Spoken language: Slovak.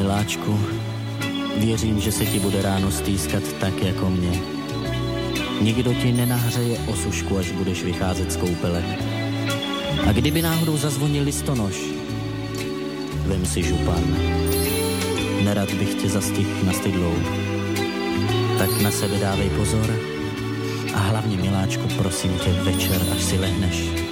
miláčku, věřím, že se ti bude ráno stýskat tak jako mě. Nikdo ti nenahřeje osušku, až budeš vycházet z koupele. A kdyby náhodou zazvonil listonoš, vem si župan. Nerad bych tě zastihl na stydlou. Tak na sebe dávej pozor a hlavně, miláčku, prosím tě, večer, až si lehneš,